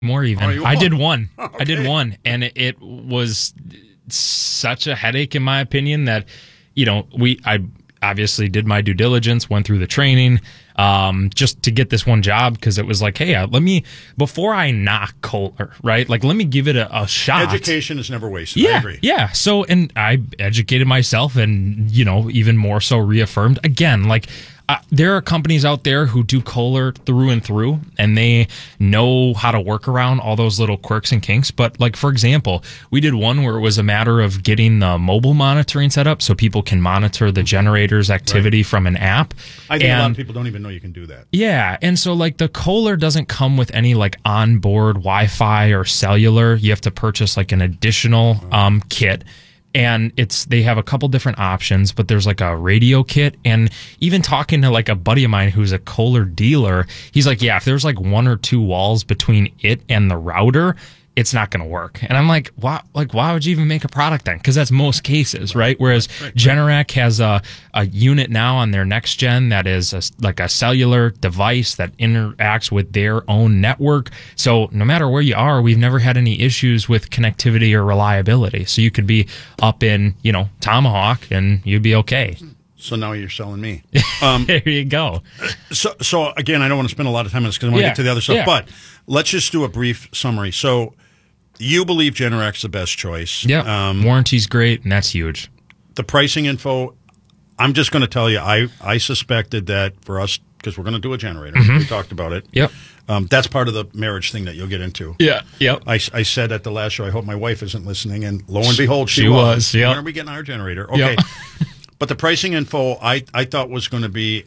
More even. Oh, I did one. Okay. I did one, and it was such a headache, in my opinion, that I obviously did my due diligence, went through the training, just to get this one job, because it was like, hey, before I knock Kohler, right? Like, let me give it a shot. Education is never wasted. Yeah, I agree. yeah. So, and I educated myself, and even more so reaffirmed again, like. There are companies out there who do Kohler through and through, and they know how to work around all those little quirks and kinks. But, like, for example, we did one where it was a matter of getting the mobile monitoring set up so people can monitor the generator's activity from an app. I think a lot of people don't even know you can do that. Yeah, and so, like, the Kohler doesn't come with any, like, onboard Wi-Fi or cellular. You have to purchase, like, an additional kit. And they have a couple different options, but there's like a radio kit. And even talking to like a buddy of mine who's a Kohler dealer, he's like, yeah, if there's like one or two walls between it and the router, it's not going to work. And I'm like, why would you even make a product then? Because that's most cases, right? Whereas Generac has a unit now on their next gen that is like a cellular device that interacts with their own network. So no matter where you are, we've never had any issues with connectivity or reliability. So you could be up in, Tomahawk and you'd be okay. So now you're selling me. There you go. So again, I don't want to spend a lot of time on this because I want to get to the other stuff. Yeah. But let's just do a brief summary. So you believe Generac's the best choice. Yeah. Warranty's great, and that's huge. The pricing info, I'm just going to tell you, I suspected that for us, because we're going to do a generator. Mm-hmm. We talked about it. Yep. That's part of the marriage thing that you'll get into. Yeah. Yep. I said at the last show, I hope my wife isn't listening, and lo and behold, she was. Yep. When are we getting our generator? Okay. Yep. But the pricing info I thought was going to be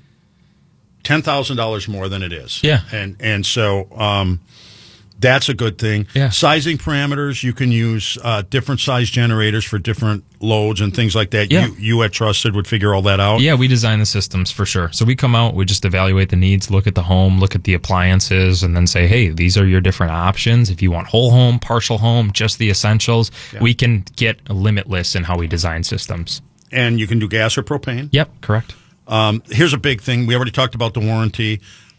$10,000 more than it is. Yeah. And so that's a good thing. Yeah. Sizing parameters, you can use different size generators for different loads and things like that. Yeah. You at Trusted would figure all that out. Yeah, we design the systems for sure. So we come out, we just evaluate the needs, look at the home, look at the appliances, and then say, hey, these are your different options. If you want whole home, partial home, just the essentials, we can get limitless in how we design systems. And you can do gas or propane. Yep, correct. Here's a big thing. We already talked about the warranty.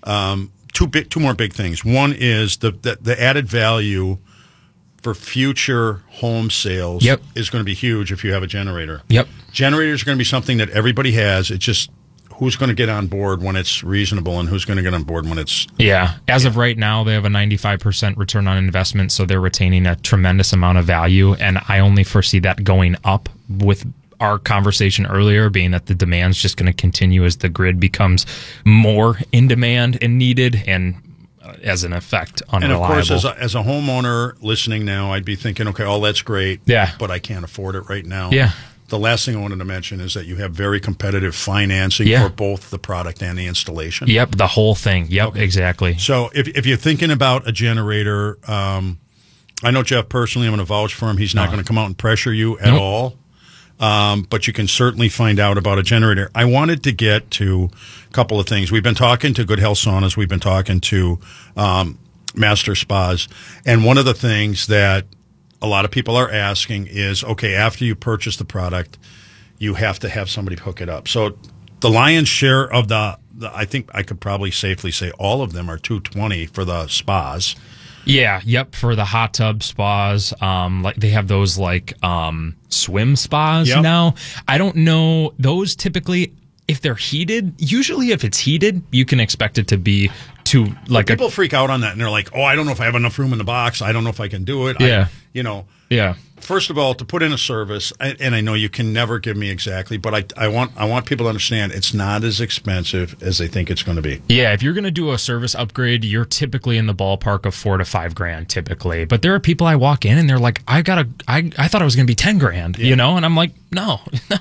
Two more big things. One is the added value for future home sales is going to be huge if you have a generator. Yep. Generators are going to be something that everybody has. It's just who's going to get on board when it's reasonable and who's going to get on board when it's... Yeah. As of right now, they have a 95% return on investment, so they're retaining a tremendous amount of value, and I only foresee that going up with our conversation earlier being that the demand's just going to continue as the grid becomes more in demand and needed, and as an effect, unreliable. And of course, as a homeowner listening now, I'd be thinking, okay, all that's great, but I can't afford it right now. Yeah. The last thing I wanted to mention is that you have very competitive financing for both the product and the installation. Yep, the whole thing. Yep, exactly. So if you're thinking about a generator, I know Jeff personally, I'm going to vouch for him. He's not going to come out and pressure you at all. But you can certainly find out about a generator. I wanted to get to a couple of things. We've been talking to Good Health Saunas. We've been talking to Master Spas. And one of the things that a lot of people are asking is, okay, after you purchase the product, you have to have somebody hook it up. So the lion's share of the I think I could probably safely say all of them are $220 for the spas. Yeah, yep, for the hot tub spas. Like they have those like swim spas now. I don't know, those typically, if they're heated, usually if it's heated, you can expect it to be to like people freak out on that and they're like, oh, I don't know if I have enough room in the box. I don't know if I can do it. Yeah. Yeah. First of all, to put in a service, and I know you can never give me exactly, but I want people to understand it's not as expensive as they think it's going to be. Yeah, if you're going to do a service upgrade, you're typically in the ballpark of $4,000 to $5,000 typically. But there are people I walk in and they're like, I thought it was going to be $10,000, you know, and I'm like, no.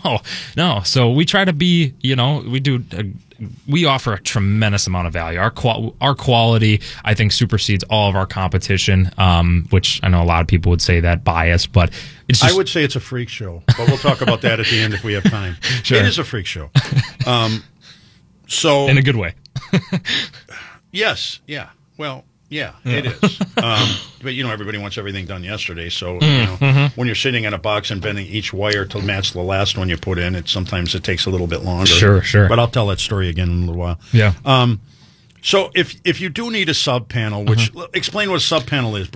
So we try to be, we offer a tremendous amount of value. Our quality, I think, supersedes all of our competition, which I know a lot of people would say that bias, but it's just... I would say it's a freak show, but we'll talk about that at the end if we have time. Sure. It is a freak show. So in a good way. Yes. Yeah. Well, yeah, it is. But, everybody wants everything done yesterday. So, when you're sitting in a box and bending each wire to match the last one you put in, sometimes it takes a little bit longer. Sure. But I'll tell that story again in a little while. Yeah. So if you do need a sub panel, which explain what a sub panel is.